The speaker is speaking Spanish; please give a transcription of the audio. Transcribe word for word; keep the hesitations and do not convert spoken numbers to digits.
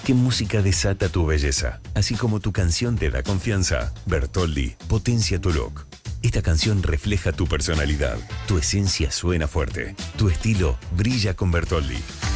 ¿Qué música desata tu belleza? Así como tu canción te da confianza, Bertoldi potencia tu look. Esta canción refleja tu personalidad. Tu esencia suena fuerte. Tu estilo brilla con Bertoldi.